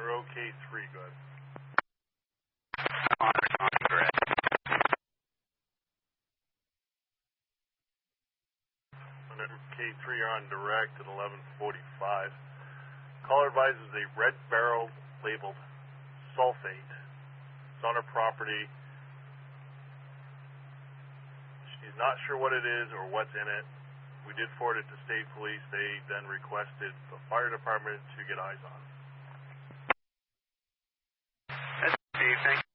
Monroe K3, good. On direct. K3 are on direct at 11:45. Caller advises a red barrel labeled sulfate. It's on her property. She's not sure what it is or what's in it. We did forward it to state police. They then requested the fire department to get eyes on. That's Steve, thanks.